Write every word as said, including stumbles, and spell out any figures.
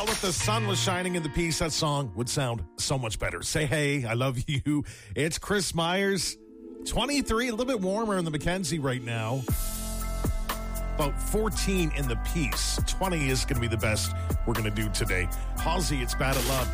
If the sun was shining in the piece, that song would sound so much better. Say hey, I love you. It's Chris Myers. twenty-three, a little bit warmer in the Mackenzie right now. About fourteen in the piece. twenty is going to be the best we're going to do today. Halsey, it's Bad at Love.